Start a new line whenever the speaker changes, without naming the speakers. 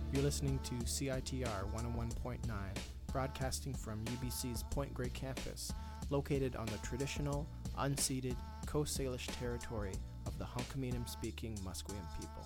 You're listening to CITR 101.9, broadcasting from UBC's Point Grey campus, located on the traditional, unceded Coast Salish territory of the Hunkaminam-speaking Musqueam people.